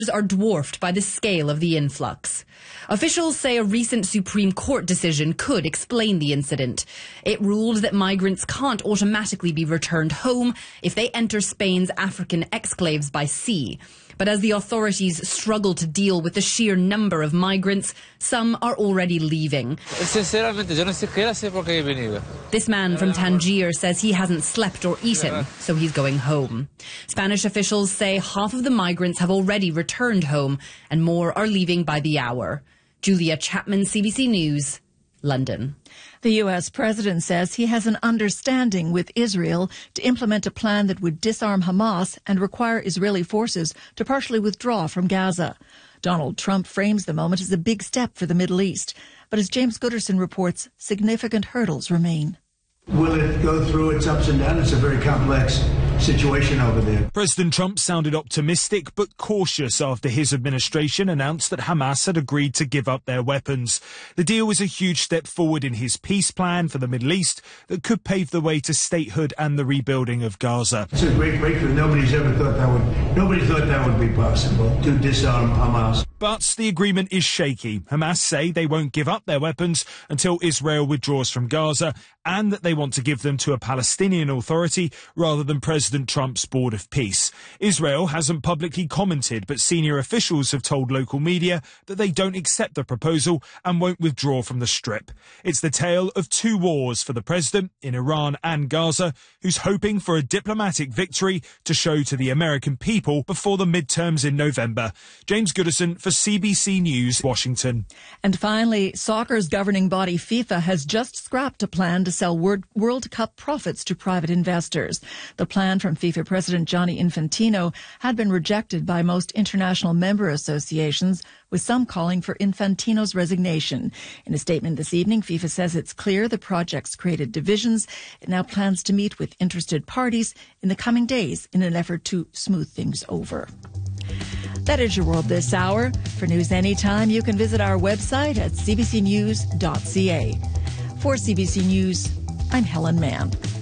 are dwarfed by the scale of the influx. Officials say a recent Supreme Court decision could explain the incident. It ruled that migrants can't automatically be returned home if they enter Spain's African exclaves by sea. But as the authorities struggle to deal with the sheer number of migrants, some are already leaving. This man from Tangier says he hasn't slept or eaten, so he's going home. Spanish officials say half of the migrants have already returned home and more are leaving by the hour. Julia Chapman, CBC News, London. The U.S. president says he has an understanding with Israel to implement a plan that would disarm Hamas and require Israeli forces to partially withdraw from Gaza. Donald Trump frames the moment as a big step for the Middle East. But as James Gooderson reports, significant hurdles remain. Will it go through its ups and downs? It's a very complex situation over there. President Trump sounded optimistic but cautious after his administration announced that Hamas had agreed to give up their weapons. The deal was a huge step forward in his peace plan for the Middle East that could pave the way to statehood and the rebuilding of Gaza. It's a great breakthrough. Nobody thought that would be possible to disarm Hamas. But the agreement is shaky. Hamas say they won't give up their weapons until Israel withdraws from Gaza and that they want to give them to a Palestinian authority rather than President Trump's Board of Peace. Israel hasn't publicly commented, but senior officials have told local media that they don't accept the proposal and won't withdraw from the Strip. It's the tale of two wars for the president in Iran and Gaza, who's hoping for a diplomatic victory to show to the American people before the midterms in November. James Gooderson for CBC News, Washington. And finally, soccer's governing body FIFA has just scrapped a plan to sell World Cup profits to private investors. The plan from FIFA President Gianni Infantino had been rejected by most international member associations, with some calling for Infantino's resignation. In a statement this evening, FIFA says it's clear the project's created divisions. It now plans to meet with interested parties in the coming days in an effort to smooth things over. That is your world this hour. For news anytime, you can visit our website at cbcnews.ca. For CBC News, I'm Helen Mann.